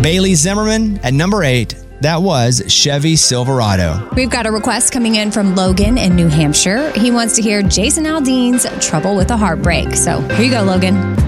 Bailey Zimmerman at number 8. That was Chevy Silverado. We've got a request coming in from Logan in New Hampshire. He wants to hear Jason Aldean's Trouble with a Heartbreak. So here you go, Logan.